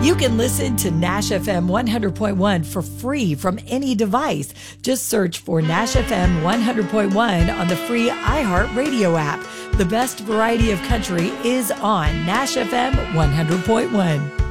You can listen to Nash FM 100.1 for free from any device. Just search for Nash FM 100.1 on the free iHeartRadio app. The best variety of country is on Nash FM 100.1.